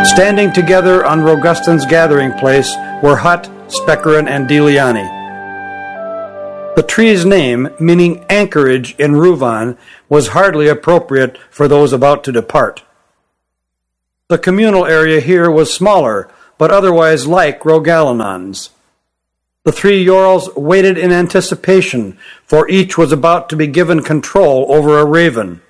Standing together on Rogustan's gathering place were Hutt, Spechorin, and Deliani. The tree's name, meaning anchorage in Ruvan, was hardly appropriate for those about to depart. The communal area here was smaller, but otherwise like Rogalenon's. The three Yorls waited in anticipation, for each was about to be given control over a raven.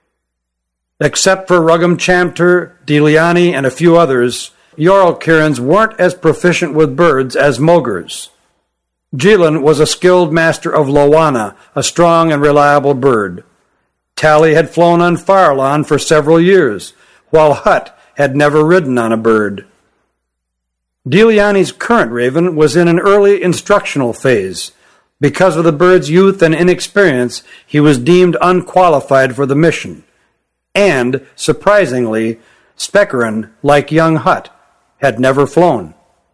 Except for Ruggum Chamter, Deliani, and a few others, Yorl Kierans weren't as proficient with birds as Mogers. Jilin was a skilled master of Lowana, a strong and reliable bird. Tally had flown on Farallon for several years, while Hutt had never ridden on a bird. Deliani's current raven was in an early instructional phase. Because of the bird's youth and inexperience, he was deemed unqualified for the mission. And, surprisingly, Spechorin, like young Hutt, had never flown.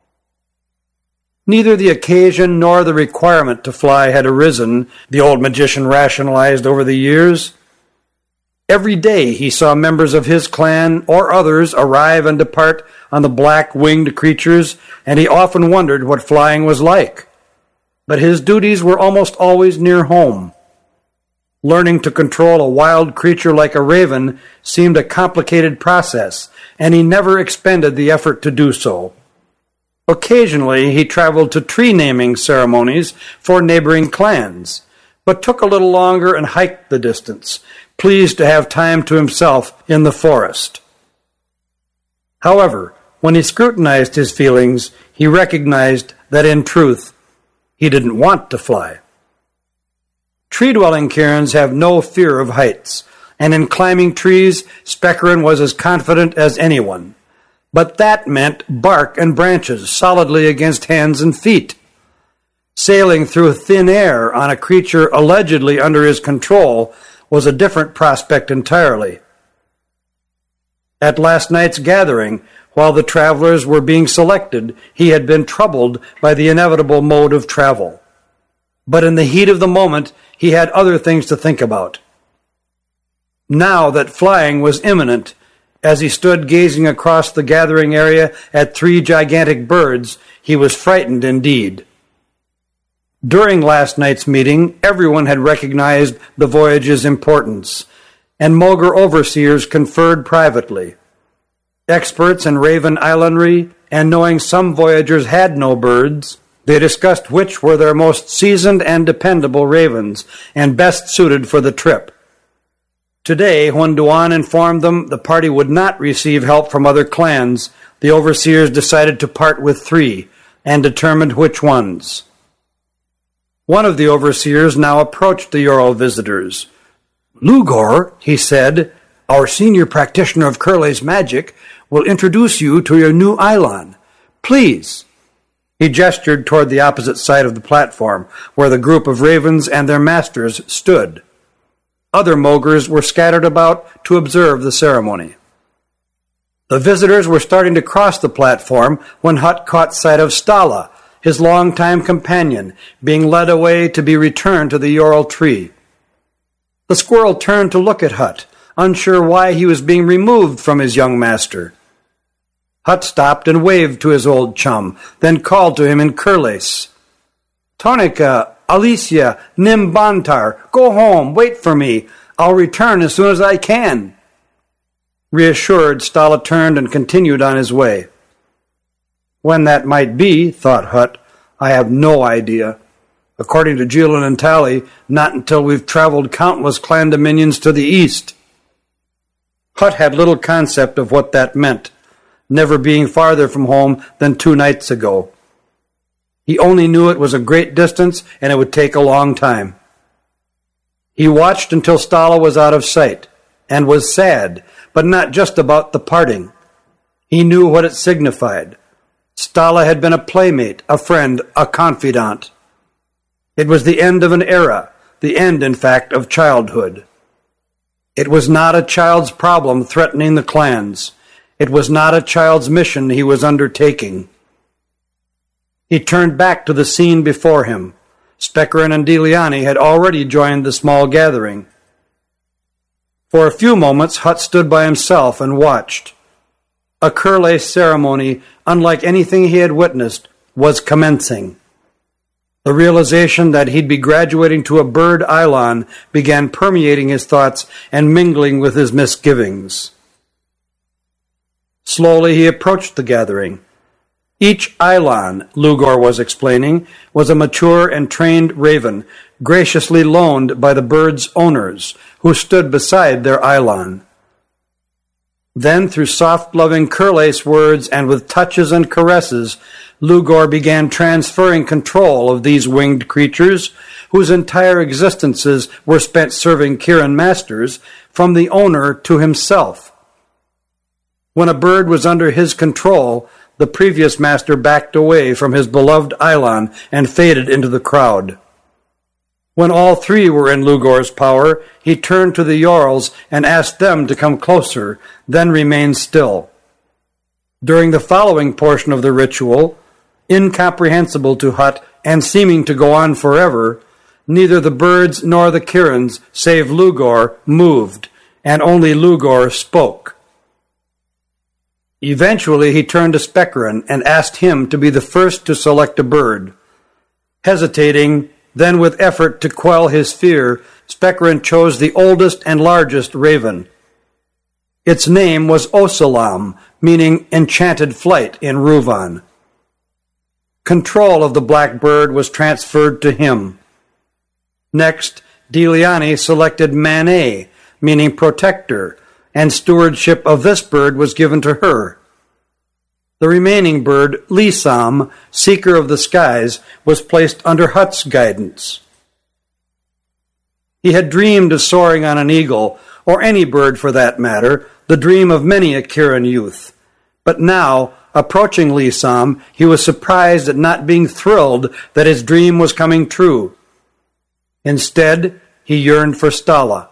Neither the occasion nor the requirement to fly had arisen, the old magician rationalized over the years. Every day he saw members of his clan or others arrive and depart on the black-winged creatures, and he often wondered what flying was like. But his duties were almost always near home. Learning to control a wild creature like a raven seemed a complicated process, and he never expended the effort to do so. Occasionally he traveled to tree-naming ceremonies for neighboring clans, but took a little longer and hiked the distance, pleased to have time to himself in the forest. However, when he scrutinized his feelings, he recognized that in truth, he didn't want to fly. Tree-dwelling Kierans have no fear of heights, and in climbing trees, Spechorin was as confident as anyone. But that meant bark and branches solidly against hands and feet. Sailing through thin air on a creature allegedly under his control was a different prospect entirely. At last night's gathering, while the travelers were being selected, he had been troubled by the inevitable mode of travel. But in the heat of the moment, he had other things to think about. Now that flying was imminent, as he stood gazing across the gathering area at three gigantic birds, he was frightened indeed. During last night's meeting, everyone had recognized the voyage's importance, and Moger overseers conferred privately. Experts in raven islandry, and knowing some voyagers had no birds, they discussed which were their most seasoned and dependable ravens, and best suited for the trip. Today, when Duan informed them the party would not receive help from other clans, the overseers decided to part with three, and determined which ones. One of the overseers now approached the Yorl visitors. "Lugor," he said, "our senior practitioner of Curle's magic, will introduce you to your new Eilon. Please." He gestured toward the opposite side of the platform, where the group of ravens and their masters stood. Other Mogers were scattered about to observe the ceremony. The visitors were starting to cross the platform when Hutt caught sight of Stala, his longtime companion, being led away to be returned to the Yorl tree. The squirrel turned to look at Hutt, unsure why he was being removed from his young master. Hutt stopped and waved to his old chum, then called to him in Curles. "Tonica, Alicia, Nim Bantar, go home, wait for me. I'll return as soon as I can." Reassured, Stala turned and continued on his way. When that might be, thought Hutt, I have no idea. According to Jilin and Tally, not until we've traveled countless clan dominions to the east. Hutt had little concept of what that meant, never being farther from home than 2 nights ago. He only knew it was a great distance and it would take a long time. He watched until Stala was out of sight, and was sad, but not just about the parting. He knew what it signified. Stala had been a playmate, a friend, a confidant. It was the end of an era, the end, in fact, of childhood. It was not a child's problem threatening the clans. It was not a child's mission he was undertaking. He turned back to the scene before him. Spechorin and Deliani had already joined the small gathering. For a few moments, Hutt stood by himself and watched. A Curlace ceremony, unlike anything he had witnessed, was commencing. The realization that he'd be graduating to a bird Eidolon began permeating his thoughts and mingling with his misgivings. Slowly he approached the gathering. Each Eidolon, Lugor was explaining, was a mature and trained raven, graciously loaned by the bird's owners, who stood beside their Eidolon. Then, through soft, loving Curlace words and with touches and caresses, Lugor began transferring control of these winged creatures, whose entire existences were spent serving Kirin masters, from the owner to himself. When a bird was under his control, the previous master backed away from his beloved Eidolon and faded into the crowd. When all three were in Lugor's power, he turned to the Jarls and asked them to come closer, then remained still. During the following portion of the ritual, incomprehensible to Hutt and seeming to go on forever, neither the birds nor the Kirins, save Lugor, moved, and only Lugor spoke. Eventually he turned to Specharin and asked him to be the first to select a bird. Hesitating, then with effort to quell his fear, Specharin chose the oldest and largest raven. Its name was Osalam, meaning enchanted flight in Ruvan. Control of the black bird was transferred to him. Next, Diliani selected Manet, meaning protector, and stewardship of this bird was given to her. The remaining bird, Lisam, seeker of the skies, was placed under Hutt's guidance. He had dreamed of soaring on an eagle, or any bird for that matter, the dream of many a Kirin youth. But now, approaching Lisam, he was surprised at not being thrilled that his dream was coming true. Instead, he yearned for Stala.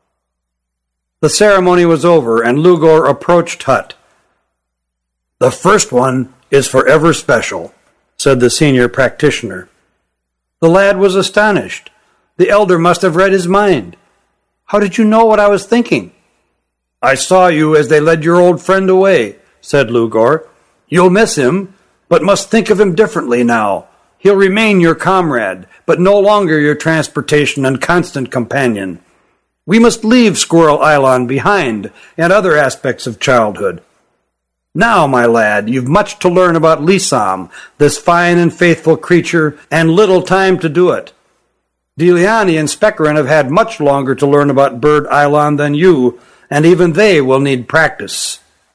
The ceremony was over, and Lugor approached Hutt. "The first one is forever special," said the senior practitioner. The lad was astonished. The elder must have read his mind. "How did you know what I was thinking?" "I saw you as they led your old friend away," said Lugor. "You'll miss him, but must think of him differently now. He'll remain your comrade, but no longer your transportation and constant companion. We must leave Squirrel Eidolon behind and other aspects of childhood. Now, my lad, you've much to learn about Lisam, this fine and faithful creature, and little time to do it. Diliani and Specharin have had much longer to learn about Bird Eidolon than you, and even they will need practice."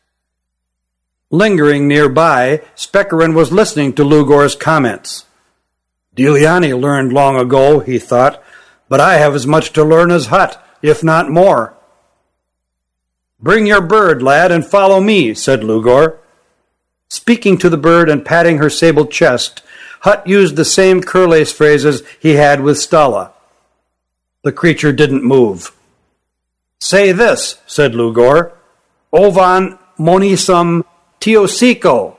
Lingering nearby, Specharin was listening to Lugor's comments. "Diliani learned long ago," he thought, "but I have as much to learn as Hutt, if not more." "Bring your bird, lad, and follow me," said Lugor. Speaking to the bird and patting her sable chest, Hutt used the same Curlace phrases he had with Stala. The creature didn't move. "Say this," said Lugor. "Ovan monisum teosico."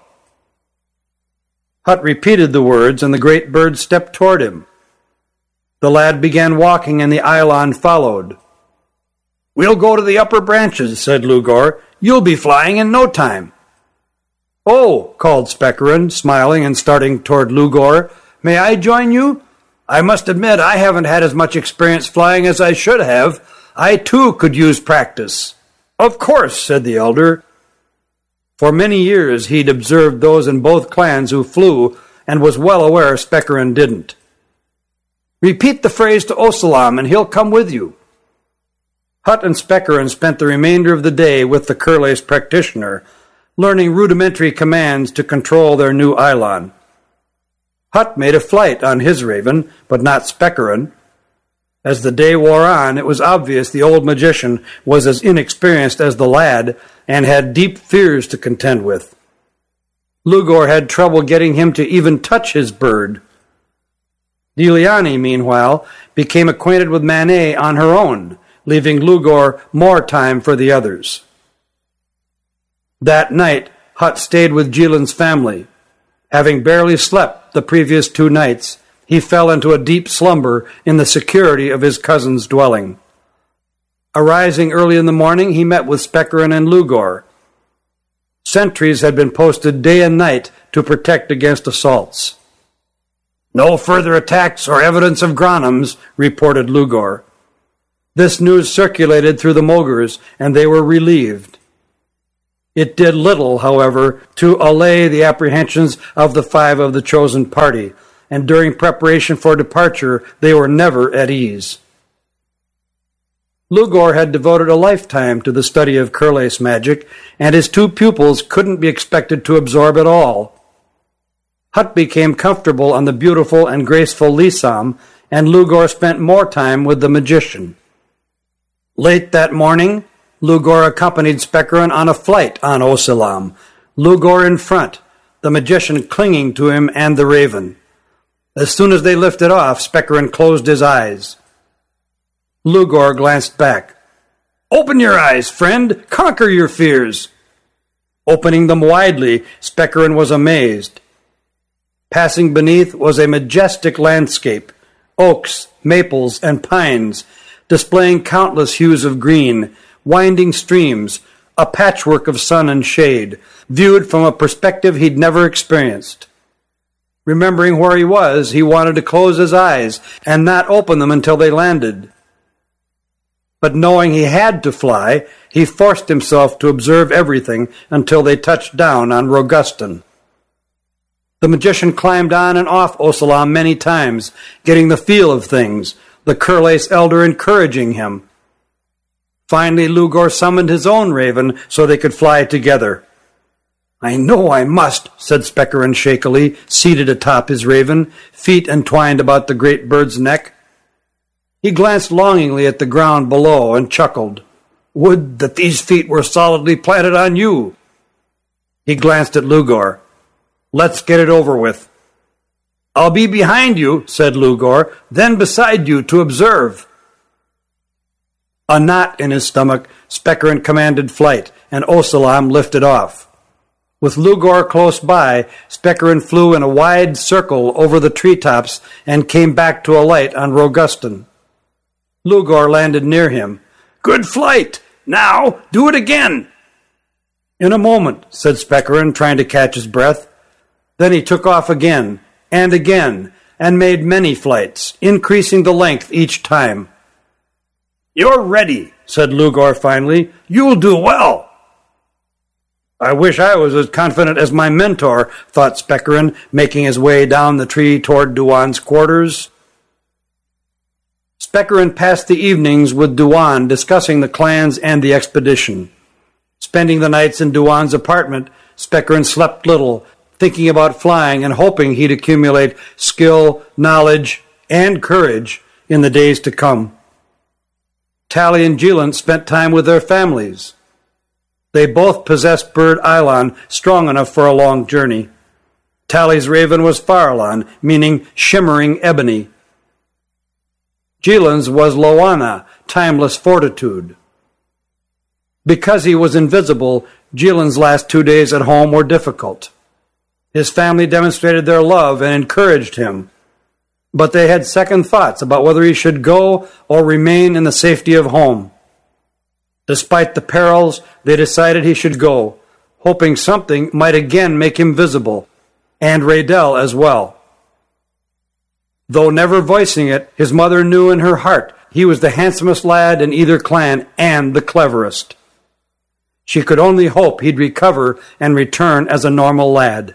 Hutt repeated the words, and the great bird stepped toward him. The lad began walking, and the Eidolon followed. "We'll go to the upper branches," said Lugor. "You'll be flying in no time." "Oh," called Specharin, smiling and starting toward Lugor. "May I join you? I must admit I haven't had as much experience flying as I should have. I, too, could use practice." "Of course," said the elder. For many years he'd observed those in both clans who flew, and was well aware Specharin didn't. "Repeat the phrase to Osalam, and he'll come with you." Hutt and Specharin spent the remainder of the day with the Curlace practitioner, learning rudimentary commands to control their new Eidolon. Hutt made a flight on his raven, but not Specharin. As the day wore on, it was obvious the old magician was as inexperienced as the lad and had deep fears to contend with. Lugor had trouble getting him to even touch his bird. Diliani, meanwhile, became acquainted with Manet on her own, leaving Lugor more time for the others. That night, Hutt stayed with Jilin's family. Having barely slept the previous 2 nights, he fell into a deep slumber in the security of his cousin's dwelling. Arising early in the morning, he met with Specharin and Lugor. Sentries had been posted day and night to protect against assaults. "No further attacks or evidence of Gronums," reported Lugor. This news circulated through the Mogurs, and they were relieved. It did little, however, to allay the apprehensions of the 5 of the chosen party, and during preparation for departure they were never at ease. Lugor had devoted a lifetime to the study of Curlace magic, and his 2 pupils couldn't be expected to absorb it all. Hut became comfortable on the beautiful and graceful Lisam, and Lugor spent more time with the magician. Late that morning, Lugor accompanied Spekerin on a flight on Osilam, Lugor in front, the magician clinging to him and the raven. As soon as they lifted off, Spekerin closed his eyes. Lugor glanced back. "Open your eyes, friend! Conquer your fears!" Opening them widely, Spekerin was amazed. Passing beneath was a majestic landscape, oaks, maples, and pines, displaying countless hues of green, winding streams, a patchwork of sun and shade, viewed from a perspective he'd never experienced. Remembering where he was, he wanted to close his eyes and not open them until they landed. But knowing he had to fly, he forced himself to observe everything until they touched down on Rogustan. The magician climbed on and off Osilam many times, getting the feel of things, the Curlace elder encouraging him. Finally, Lugor summoned his own raven so they could fly together. "I know I must," said Spekerin shakily, seated atop his raven, feet entwined about the great bird's neck. He glanced longingly at the ground below and chuckled. "Would that these feet were solidly planted on you." He glanced at Lugor. "Let's get it over with." "I'll be behind you," said Lugor, "then beside you to observe." A knot in his stomach, Spekerin commanded flight, and Osilam lifted off. With Lugor close by, Spekerin flew in a wide circle over the treetops and came back to alight on Rogustan. Lugor landed near him. "Good flight! Now, do it again!" "In a moment," said Spekerin, trying to catch his breath. Then he took off again, and made many flights, increasing the length each time. "You're ready," said Lugor finally. "You'll do well." "I wish I was as confident as my mentor," thought Spekerin, making his way down the tree toward Duan's quarters. Spekerin passed the evenings with Duan discussing the clans and the expedition. Spending the nights in Duan's apartment, Spekerin slept little, thinking about flying and hoping he'd accumulate skill, knowledge, and courage in the days to come. Tally and Jilin spent time with their families. They both possessed Bird Eilon strong enough for a long journey. Tally's raven was Farallon, meaning shimmering ebony. Jilin's was Loana, timeless fortitude. Because he was invisible, Jilin's last 2 days at home were difficult. His family demonstrated their love and encouraged him, but they had second thoughts about whether he should go or remain in the safety of home. Despite the perils, they decided he should go, hoping something might again make him visible, and Raydell as well. Though never voicing it, his mother knew in her heart he was the handsomest lad in either clan and the cleverest. She could only hope he'd recover and return as a normal lad.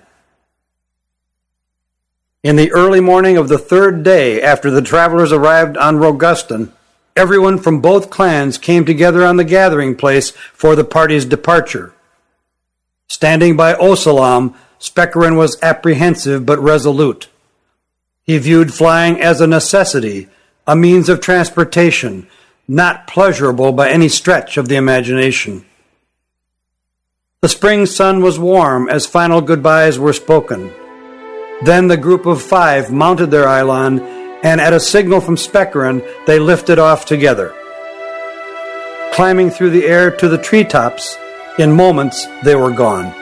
In the early morning of the 3rd day after the travelers arrived on Rogustan, everyone from both clans came together on the gathering place for the party's departure. Standing by Osilam, Spekerin was apprehensive but resolute. He viewed flying as a necessity, a means of transportation, not pleasurable by any stretch of the imagination. The spring sun was warm as final goodbyes were spoken. Then the group of 5 mounted their Eilon, and at a signal from Spekerin, they lifted off together. Climbing through the air to the treetops, in moments they were gone.